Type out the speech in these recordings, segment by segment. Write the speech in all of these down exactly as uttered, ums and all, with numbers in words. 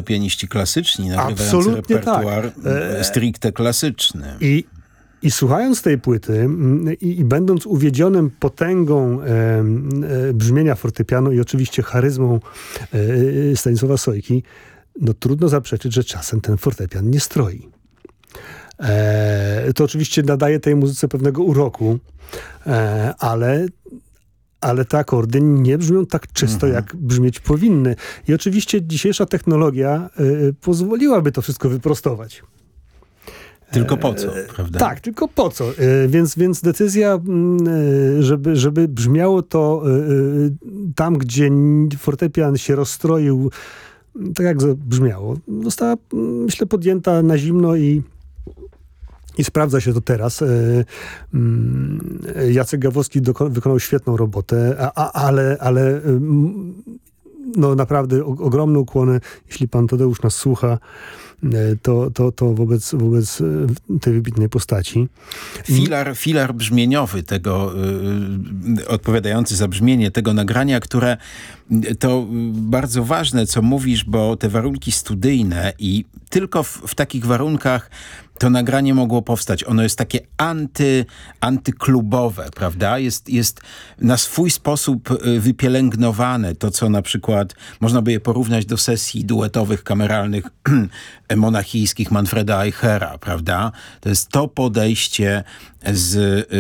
pianiści klasyczni, nagrywający Absolutnie repertuar tak. stricte klasyczny. I I słuchając tej płyty i, i będąc uwiedzionym potęgą e, e, brzmienia fortepianu i oczywiście charyzmą e, Stanisława Sojki, no trudno zaprzeczyć, że czasem ten fortepian nie stroi. E, to oczywiście nadaje tej muzyce pewnego uroku, e, ale, ale te akordy nie brzmią tak czysto, mhm. jak brzmieć powinny. I oczywiście dzisiejsza technologia e, pozwoliłaby to wszystko wyprostować. Tylko po co, prawda? Tak, tylko po co. Więc, więc decyzja, żeby, żeby brzmiało to tam, gdzie fortepian się rozstroił, tak jak brzmiało, została, myślę, podjęta na zimno i I sprawdza się to teraz. Jacek Gawłowski doko- wykonał świetną robotę, a, a, ale, ale no naprawdę ogromne ukłony, jeśli pan Tadeusz nas słucha, to, to, to wobec, wobec tej wybitnej postaci. Filar, filar brzmieniowy tego, y, odpowiadający za brzmienie tego nagrania, które to bardzo ważne, co mówisz, bo te warunki studyjne i tylko w, w takich warunkach to nagranie mogło powstać. Ono jest takie anty, antyklubowe, prawda? Jest, jest na swój sposób wypielęgnowane. To, co na przykład można by je porównać do sesji duetowych, kameralnych monachijskich Manfreda Eichera, prawda? To jest to podejście z y,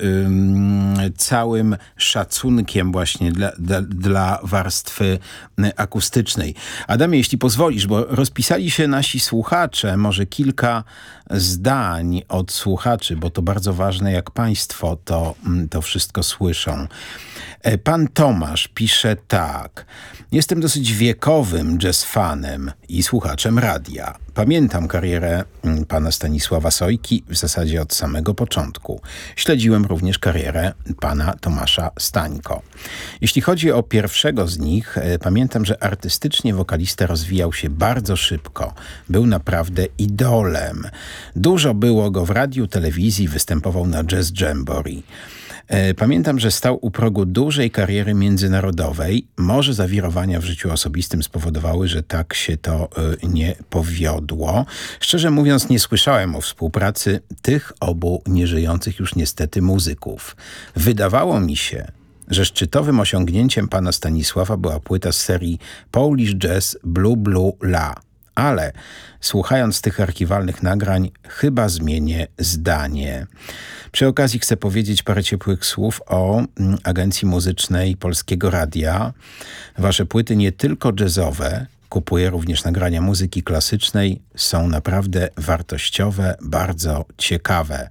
y, całym szacunkiem właśnie dla, dla, dla warstwy akustycznej. Adamie, jeśli pozwolisz, bo rozpisali się nasi słuchacze, może kilka zdań od słuchaczy, bo to bardzo ważne, jak państwo to, to wszystko słyszą. Pan Tomasz pisze tak. Jestem dosyć wiekowym jazz-fanem i słuchaczem radia. Pamiętam karierę pana Stanisława Sojki w zasadzie od samego początku. Śledziłem również karierę pana Tomasza Stańko. Jeśli chodzi o pierwszego z nich, pamiętam, że artystycznie wokalista rozwijał się bardzo szybko. Był naprawdę idolem. Dużo było go w radiu, telewizji, występował na Jazz Jamboree. Pamiętam, że stał u progu dużej kariery międzynarodowej. Może zawirowania w życiu osobistym spowodowały, że tak się to nie powiodło. Szczerze mówiąc, nie słyszałem o współpracy tych obu nieżyjących już niestety muzyków. Wydawało mi się, że szczytowym osiągnięciem pana Stanisława była płyta z serii Polish Jazz Blue Blue La. Ale słuchając tych archiwalnych nagrań, chyba zmienię zdanie. Przy okazji chcę powiedzieć parę ciepłych słów o agencji muzycznej Polskiego Radia. Wasze płyty nie tylko jazzowe, kupuję również nagrania muzyki klasycznej, są naprawdę wartościowe, bardzo ciekawe.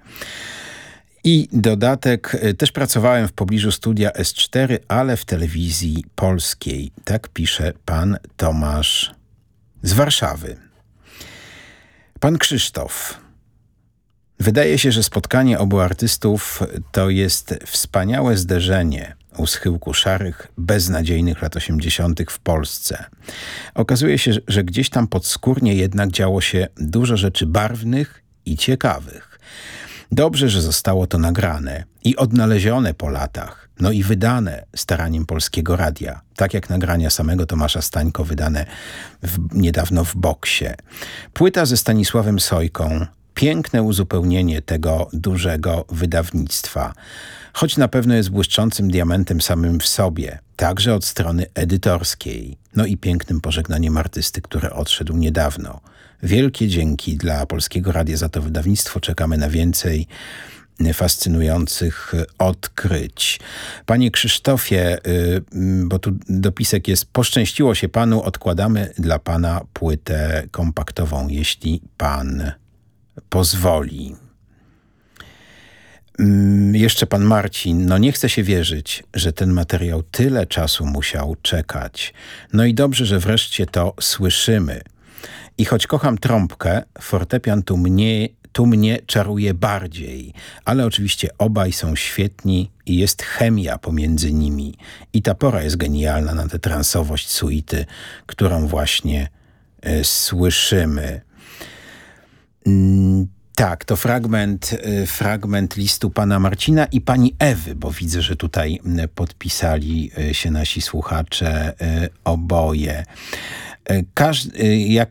I dodatek, też pracowałem w pobliżu studia S cztery, ale w telewizji polskiej. Tak pisze pan Tomasz z Warszawy. Pan Krzysztof. Wydaje się, że spotkanie obu artystów to jest wspaniałe zderzenie u schyłku szarych, beznadziejnych lat osiemdziesiątych w Polsce. Okazuje się, że gdzieś tam podskórnie jednak działo się dużo rzeczy barwnych i ciekawych. Dobrze, że zostało to nagrane i odnalezione po latach, no i wydane staraniem Polskiego Radia, tak jak nagrania samego Tomasza Stańko wydane w, niedawno w Boksie. Płyta ze Stanisławem Sojką, piękne uzupełnienie tego dużego wydawnictwa, choć na pewno jest błyszczącym diamentem samym w sobie, także od strony edytorskiej, no i pięknym pożegnaniem artysty, który odszedł niedawno. Wielkie dzięki dla Polskiego Radia za to wydawnictwo. Czekamy na więcej fascynujących odkryć. Panie Krzysztofie, bo tu dopisek jest, poszczęściło się panu, odkładamy dla pana płytę kompaktową, jeśli pan pozwoli. Jeszcze pan Marcin, no nie chce się wierzyć, że ten materiał tyle czasu musiał czekać. No i dobrze, że wreszcie to słyszymy. I choć kocham trąbkę, fortepian tu mnie, tu mnie czaruje bardziej. Ale oczywiście obaj są świetni i jest chemia pomiędzy nimi. I ta pora jest genialna na tę transowość suity, którą właśnie y, słyszymy. Mm, tak, to fragment, y, fragment listu pana Marcina i pani Ewy, bo widzę, że tutaj y, podpisali y, się nasi słuchacze y, oboje. Każdy, jak